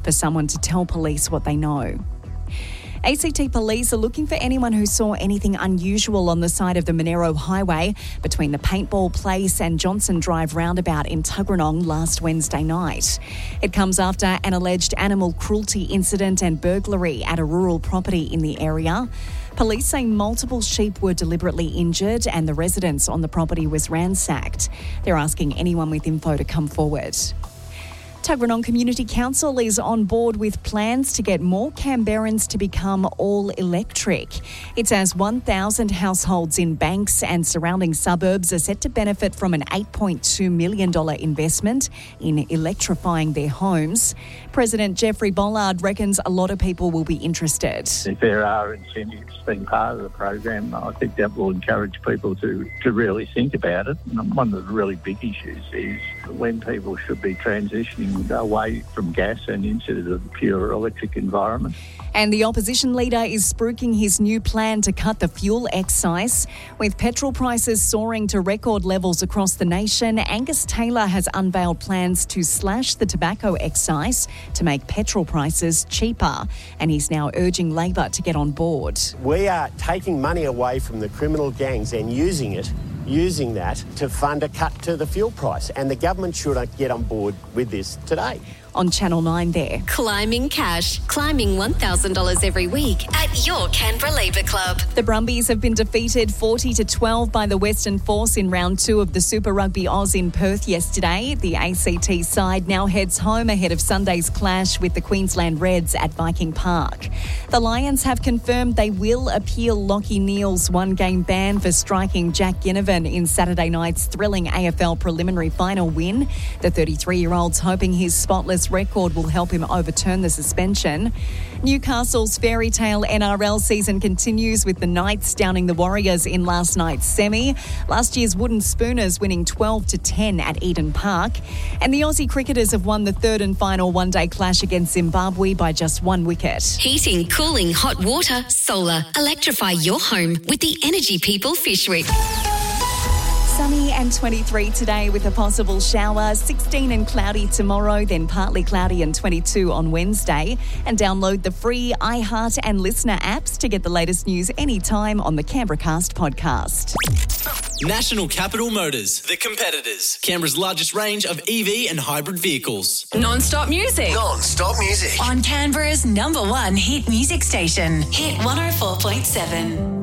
for someone to tell police what they know. ACT Police are looking for anyone who saw anything unusual on the side of the Monero Highway between the Paintball Place and Johnson Drive roundabout in Tuggeranong last Wednesday night. It comes after an alleged animal cruelty incident and burglary at a rural property in the area. Police say multiple sheep were deliberately injured and the residence on the property was ransacked. They're asking anyone with info to come forward. Tuggeranong Community Council is on board with plans to get more Canberrans to become all-electric. It's as 1,000 households in Banks and surrounding suburbs are set to benefit from an $8.2 million investment in electrifying their homes. President Jeffrey Bollard reckons a lot of people will be interested. If there are incentives being part of the program, I think that will encourage people to really think about it. And one of the really big issues is when people should be transitioning away from gas and into the pure electric environment. And the opposition leader is spruiking his new plan to cut the fuel excise. With petrol prices soaring to record levels across the nation, Angus Taylor has unveiled plans to slash the tobacco excise to make petrol prices cheaper. And he's now urging Labor to get on board. We are taking money away from the criminal gangs and using that to fund a cut to the fuel price. And the government should get on board with this today. On Channel 9 there. Climbing cash. Climbing $1,000 every week at your Canberra Labour Club. The Brumbies have been defeated 40-12 by the Western Force in round 2 of the Super Rugby Oz in Perth yesterday. The ACT side now heads home ahead of Sunday's clash with the Queensland Reds at Viking Park. The Lions have confirmed they will appeal Lachie Neale's one-game ban for striking Jack Ginnivan in Saturday night's thrilling AFL preliminary final win. The 33-year-old's hoping his spotless record will help him overturn the suspension. Newcastle's fairy tale NRL season continues with the Knights downing the Warriors in last night's semi. Last year's Wooden Spooners winning 12-10 at Eden Park. And the Aussie cricketers have won the third and final one-day clash against Zimbabwe by just 1 wicket. Heating, cooling, hot water, solar. Electrify your home with the Energy People Fish Wick. Sunny and 23 today with a possible shower, 16 and cloudy tomorrow, then partly cloudy and 22 on Wednesday. And download the free iHeart and Listener apps to get the latest news anytime on the Canberracast podcast. National Capital Motors, the competitors. Canberra's largest range of EV and hybrid vehicles. Non-stop music. Non-stop music. On Canberra's #1 hit music station, Hit 104.7.